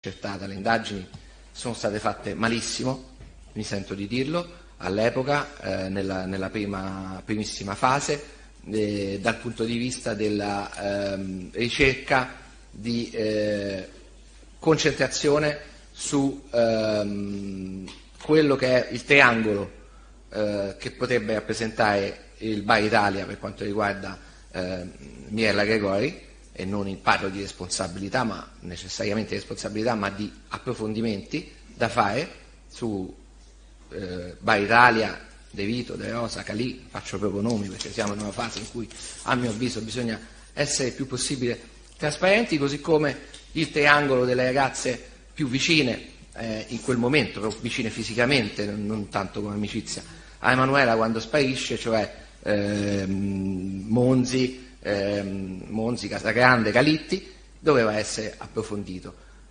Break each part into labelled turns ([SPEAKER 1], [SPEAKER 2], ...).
[SPEAKER 1] accertata, le indagini sono state fatte malissimo, mi sento di dirlo, all'epoca, nella primissima fase, dal punto di vista della ricerca di concentrazione su quello che è il triangolo che potrebbe rappresentare il Bar Italia per quanto riguarda Mirella Gregori, e non parlo di responsabilità, ma necessariamente di responsabilità, ma di approfondimenti da fare su Bar Italia, De Vito, De Rosa, Calì, faccio proprio nomi perché siamo in una fase in cui a mio avviso bisogna essere il più possibile trasparenti, così come il triangolo delle ragazze più vicine in quel momento, però vicine fisicamente, non tanto come amicizia, a Emanuela quando sparisce, cioè Monzi, Casagrande, Calitti, doveva essere approfondito.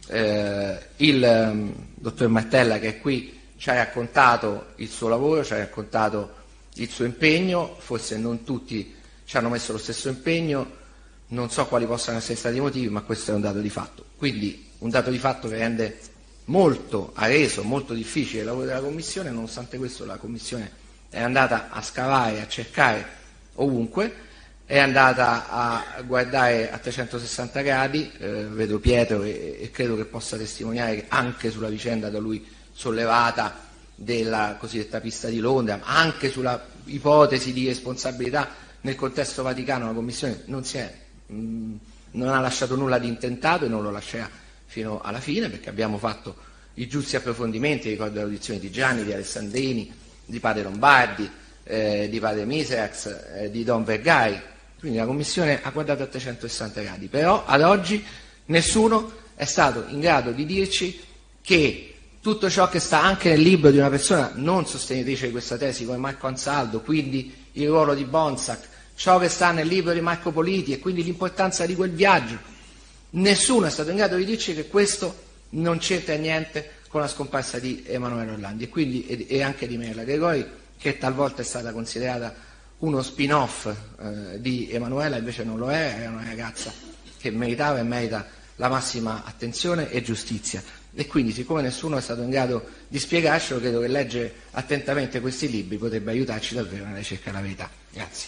[SPEAKER 1] Il dottor Martella, che è qui, ci ha raccontato il suo lavoro, ci ha raccontato il suo impegno, forse non tutti ci hanno messo lo stesso impegno, non so quali possano essere stati i motivi, ma questo è un dato di fatto. Quindi un dato di fatto che ha reso molto difficile il lavoro della Commissione. Nonostante questo la Commissione è andata a scavare, a cercare ovunque, è andata a guardare a 360 gradi, vedo Pietro e credo che possa testimoniare che anche sulla vicenda da lui sollevata della cosiddetta pista di Londra, anche sulla ipotesi di responsabilità nel contesto vaticano, la Commissione non ha lasciato nulla di intentato e non lo lascerà fino alla fine, perché abbiamo fatto i giusti approfondimenti. Ricordo l'audizione di Gianni, di Alessandrini, di padre Lombardi, di padre Miserax, di Don Vergari. Quindi la Commissione ha guardato a 360 gradi, però ad oggi nessuno è stato in grado di dirci che tutto ciò che sta anche nel libro di una persona non sostenitrice di questa tesi come Marco Ansaldo, quindi il ruolo di Bonsac, ciò che sta nel libro di Marco Politi e quindi l'importanza di quel viaggio, nessuno è stato in grado di dirci che questo non c'entra niente con la scomparsa di Emanuela Orlandi e anche di Mirella Gregori, che talvolta è stata considerata uno spin-off di Emanuela, invece non lo era una ragazza che meritava e merita la massima attenzione e giustizia. E quindi, siccome nessuno è stato in grado di spiegarcelo, credo che leggere attentamente questi libri potrebbe aiutarci davvero nella ricerca della verità. Grazie.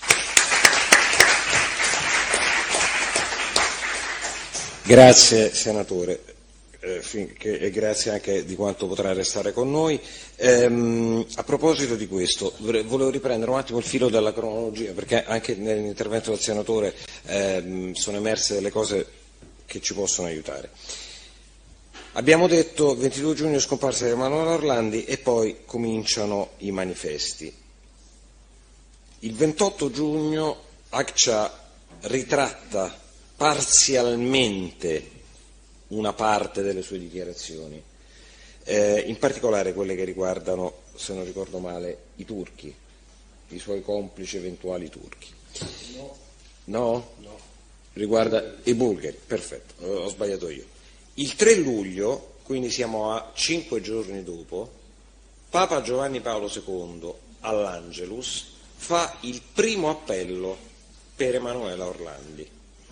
[SPEAKER 2] Grazie senatore, e grazie anche di quanto potrà restare con noi. A proposito di questo, volevo riprendere un attimo il filo della cronologia, perché anche nell'intervento del senatore sono emerse delle cose che ci possono aiutare. Abbiamo detto 22 giugno scomparsa di Emanuela Orlandi e poi cominciano i manifesti. Il 28 giugno ACCIA ritratta parzialmente una parte delle sue dichiarazioni, in particolare quelle che riguardano, se non ricordo male, i turchi, i suoi complici eventuali turchi. No? Riguarda i bulgari, perfetto, ho sbagliato io. Il 3 luglio, quindi siamo a 5 giorni dopo, Papa Giovanni Paolo II all'Angelus fa il primo appello per Emanuela Orlandi.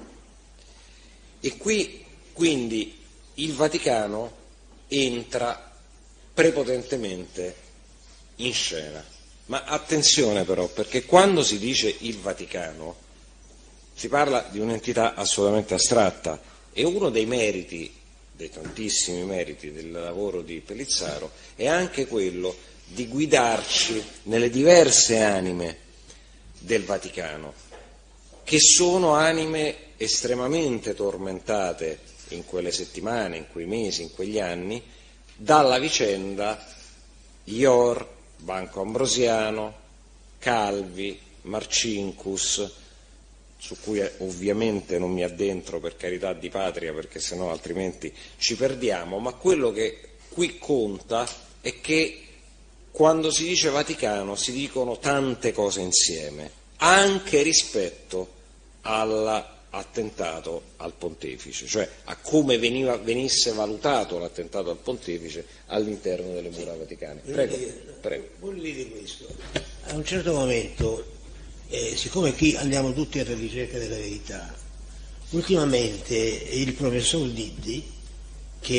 [SPEAKER 2] E qui quindi il Vaticano entra prepotentemente in scena. Ma attenzione però, perché quando si dice il Vaticano si parla di un'entità assolutamente astratta, e uno dei meriti, dei tantissimi meriti del lavoro di Pellizzaro, è anche quello di guidarci nelle diverse anime del Vaticano, che sono anime estremamente tormentate in quelle settimane, in quei mesi, in quegli anni, dalla vicenda Ior, Banco Ambrosiano, Calvi, Marcinkus, su cui ovviamente non mi addentro per carità di patria, perché sennò altrimenti ci perdiamo, ma quello che qui conta è che quando si dice Vaticano si dicono tante cose insieme, anche rispetto all'attentato al pontefice, cioè a come venisse valutato l'attentato al pontefice all'interno delle mura vaticane. Prego.
[SPEAKER 3] Vuol dire questo. A un certo momento, siccome qui andiamo tutti alla ricerca della verità, ultimamente il professor Diddi